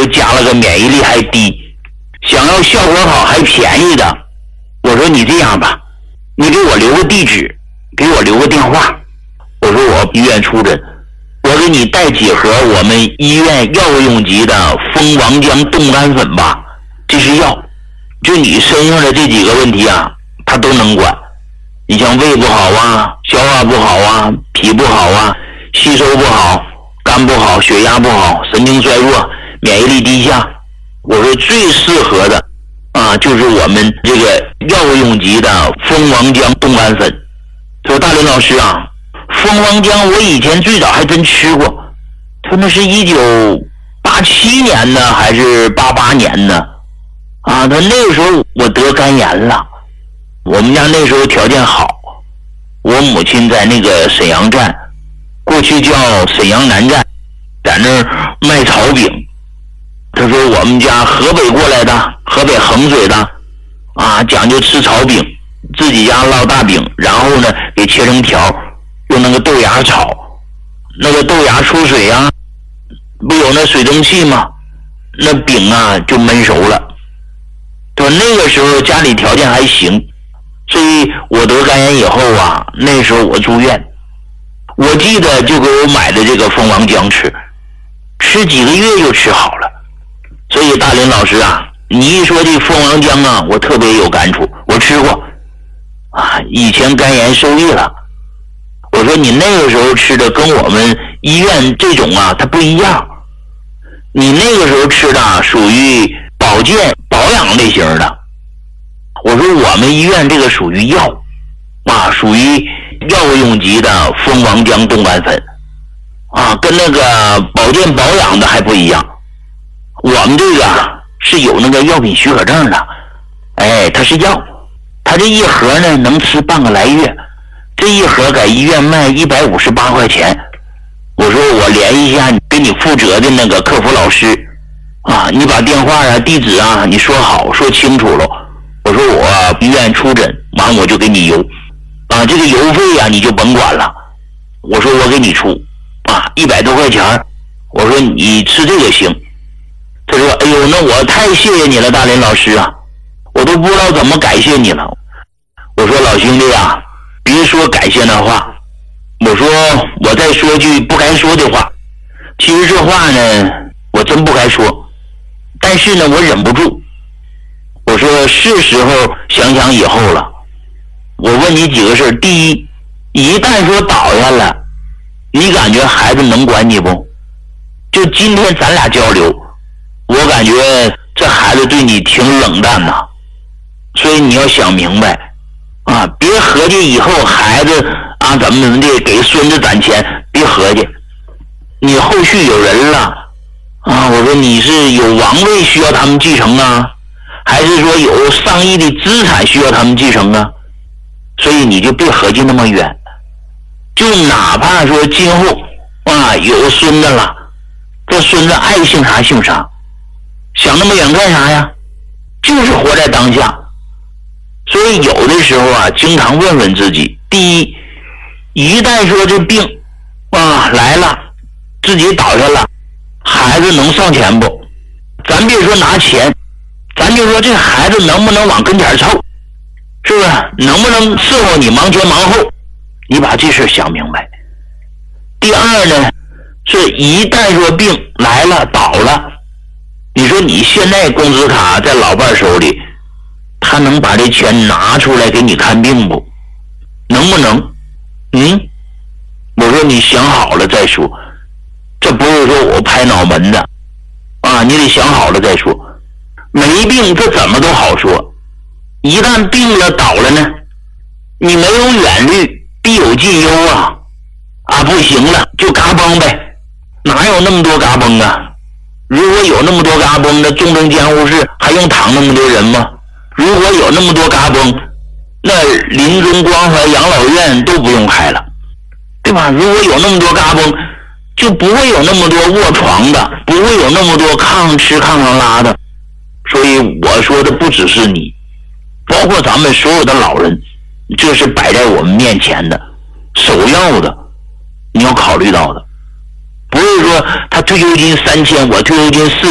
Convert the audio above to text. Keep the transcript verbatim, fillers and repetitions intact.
又加了个免疫力还低，想要效果好还便宜的。我说你这样吧，你给我留个地址，给我留个电话。我说我医院出诊，我给你带几盒我们医院药用级的蜂王浆冻干粉吧，这是药，就你身上的这几个问题啊，它都能管。你像胃不好啊，消化不好啊，脾不好啊，吸收不好，肝不好，血压不好，神经衰弱，免疫力低下。我说最适合的啊，就是我们这个药用级的蜂王浆冻干粉。说大林老师啊，蜂王浆我以前最早还真吃过，他那是一九八七年呢还是八八年呢啊，他那个时候我得肝炎了，我们家那时候条件好，我母亲在那个沈阳站，过去叫沈阳南站，在那儿卖炒饼。他说我们家河北过来的，河北衡水的啊，讲究吃炒饼，自己家烙大饼，然后呢给切成条，用那个豆芽炒，那个豆芽出水啊，不有那水蒸气吗？那饼啊就焖熟了。说那个时候家里条件还行，所以我得肝炎以后啊，那时候我住院，我记得就给我买的这个蜂王浆吃，吃几个月就吃好了。所以大林老师啊，你一说这蜂王浆啊，我特别有感触，我吃过啊，以前肝炎受益了。我说你那个时候吃的跟我们医院这种啊它不一样，你那个时候吃的啊属于保健保养类型的，我说我们医院这个属于药啊，属于药用级的蜂王浆冻干粉啊，跟那个保健保养的还不一样。我们这个是有那个药品许可证的，哎，它是药，它这一盒呢能吃半个来月，这一盒在医院卖一百五十八块钱。我说我联系一下给你负责的那个客服老师啊，你把电话啊地址啊你说好说清楚了。我说我医院出诊，完我就给你邮啊，这个邮费啊你就甭管了，我说我给你出啊，一百多块钱，我说你吃这个行。他说哎呦，那我太谢谢你了大林老师啊，我都不知道怎么感谢你了。我说老兄弟啊，别说感谢那话，我说我再说句不该说的话，其实这话呢我真不该说，但是呢我忍不住。我说是时候想想以后了。我问你几个事，第一，一旦说倒下了，你感觉孩子能管你不？就今天咱俩交流，我感觉这孩子对你挺冷淡的，所以你要想明白啊，别合计以后孩子啊怎么怎么的给孙子攒钱，别合计，你后续有人了啊。我说你是有王位需要他们继承啊，还是说有上亿的资产需要他们继承啊？所以你就别合计那么远，就哪怕说今后啊有孙子了，这孙子爱姓啥姓啥，想那么远干啥呀？就是活在当下。所以有的时候啊，经常问问自己，第一，一旦说这病啊来了，自己倒下了，孩子能上前不？咱别说拿钱，咱就说这孩子能不能往跟前凑，是不是？能不能伺候你忙前忙后？你把这事想明白。第二呢，是一旦说病来了倒了，你说你现在工资卡在老伴手里，他能把这钱拿出来给你看病不？能不能？嗯，我说你想好了再说，这不是说我拍脑门的啊，你得想好了再说。没病这怎么都好说，一旦病了倒了呢，你没有远虑必有近忧啊！啊，不行了就嘎嘣呗，哪有那么多嘎嘣啊？如果有那么多嘎嘣，那重症监护室还用躺那么多人吗？如果有那么多嘎嘣，那临终关怀养老院都不用开了，对吧？如果有那么多嘎嘣，就不会有那么多卧床的，不会有那么多炕吃炕上拉的。所以我说的不只是你，包括咱们所有的老人，这是摆在我们面前的首要的，你要考虑到的。不是说他退休金三千，我退休金四